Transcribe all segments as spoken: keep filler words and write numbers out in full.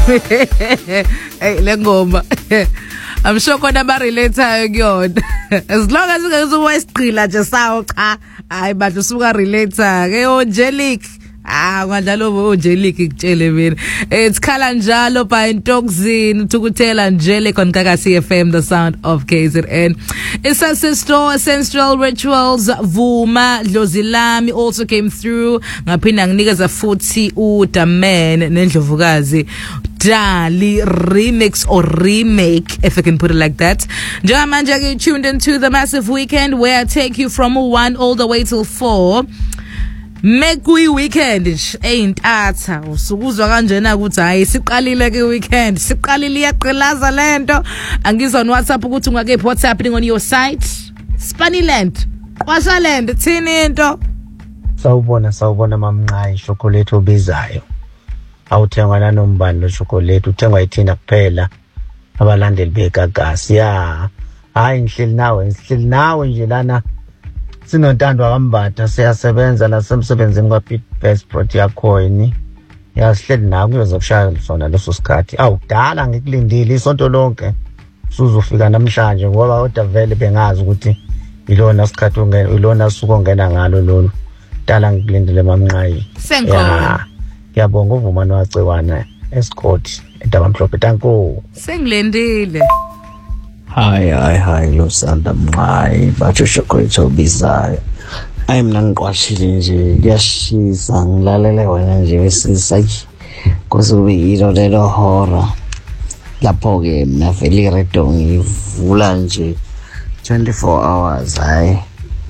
Hey lengoma. I'm sure kona ba relate kuyona. As long as ungazuwa isiqila nje sawo cha. Hayi bantu suka relate ke Angelic. Ah ngadlalo Angelic ikutshele mina. It's Khala Njalo by Ntoxini Tukutela Angelic on Kakasi F M, the sound of K Z N. It's Ancestral Ancestral Rituals Vuma Dlozilami also came through. Ngaphinda nginikeza futhi uDaman neNdlovukazi Dali remix or remake, if I can put it like that. Njengamanje ke tuned into the massive weekend where I take you from one all the way till four. Make we weekend ain't atha usukuzwa kanjena ukuthi hayi siqalile ke weekend siqalile iyaqelaza lento angizwa on WhatsApp ukuthi ungake what's happening on your site Spaniland Kwasaland thini into sawubona sawubona mamnqayi chocolate obizayo awuthengwa nanombani lo chocolate uthengwa ithina kuphela abalandeli beGagasi ya hayi ngihleli nawe ngihleli nawe nje lana sinontando akambatha siyasebenza nasemsebenzini kwaPit Best Project yakhoyini yasihleli nawe kuyozokushaya sona leso sikhathi awudala ngikulindile isonto lonke sizofika namhlanje ngoba oda vele bengazi ukuthi ilona sikhathi ongena ilona suku ongena ngalo lolu dala ngikulindile mamnqayi senkhona ngiyabonga uvumano wacekwana escort eDabamhlophe tanko sengilendile. Hi, hi, hi, Losanda Mnqayi, batsho chocolate obizayo. Hayi mina ngiqwashile nje, kuyashisa ngilalele wena nje wesisa kuzobe yilo lelo hora. Lapho ke mina vele iredo ngivula nje twenty-four hours hayi.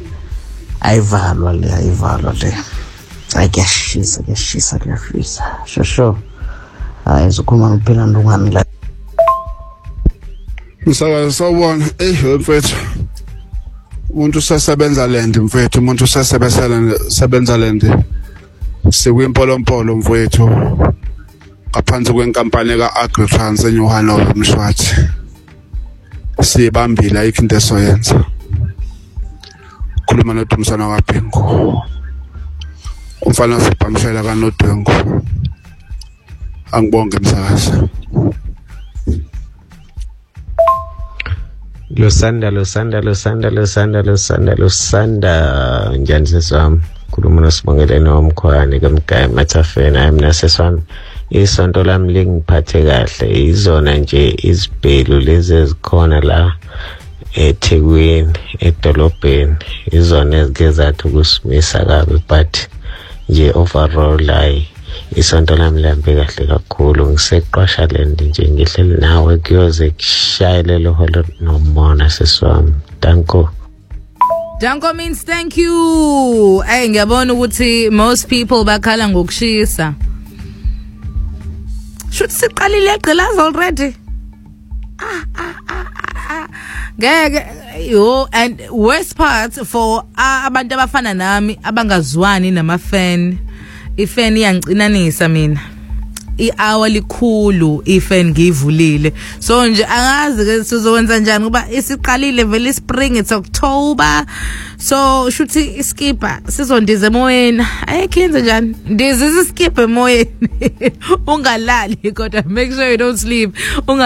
Ayivalwa le, ayivalwa le. Hayi kuyashisa, kuyashisa, kuyashisa. Shosho. Hayi zokhuluma ngiphila ndungani la. Msakazi sawubona eh mfethu umuntu usasebenza land mfethu umuntu usasebenza sebenza land sikwimpolompolo mfethu ngaphansi kwenkampani kaAgritrans eNyuhanover Mshwathi sibambila ayikho into esoyenza khuluma noDumsana kaBhengu umfana sibhamshela kaNodwengu angibonge msakazi. Losanda Losanda Losanda Losanda Losanda Losanda njani seswami khuluma noSibongeleni womkhwani kaMgaya Mathafena ayimna seswami isonto lami lingiphathe kahle izona nje izibhelu lezi ezikhona la eThekwini edolobheni izona ezigezathu kusimisa kabi but nje overall hayi isonto lami lambe kahle kakhulu ngiseqwasha lendi nje ngihleli nawe kuyoze kushayele lo holo nomona seswami danko. Danko means thank you. Hey ngiyabona ukuthi most people bakhala ngokushisa. Should siqalile egqilaza already. Ah ah ah ah. Ngeke yo and worst part for abantu abafana nami abangazwani nama fan. Ifeni yangicinanisa mina i-hour likhulu ifeni ngivulile so nje angazi ke sizokwenza njani kuba isiqalile vele spring it's October so shuthi iskipa sizondize emoyeni ayekhenze njani ndize iskipa emoyeni ungalali kodwa make sure you don't sleep.